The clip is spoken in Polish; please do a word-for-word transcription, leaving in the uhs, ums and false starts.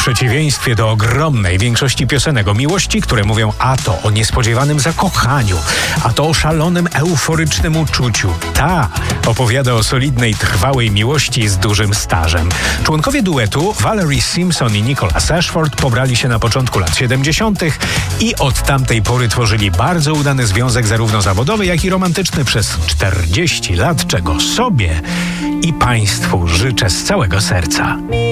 przeciwieństwie do ogromnej większości piosenek o miłości, które mówią a to o niespodziewanym zakochaniu, a to o szalonym, euforycznym uczuciu. Ta opowiada o solidnej, trwałej miłości z dużym stażem. Członkowie duetu Valerie Simpson i Nicholas Ashford pobrali się na początku lat siedemdziesiątych i od tamtej pory tworzyli bardzo udany związek zarówno zawodowy, jak i romantyczny przez czterdzieści lat, czego sobie i państwu życzę z całego serca.